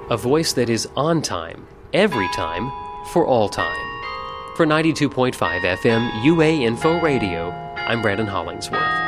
A voice that is on time, every time, for all time. For 92.5 FM UA Info Radio, I'm Brandon Hollingsworth.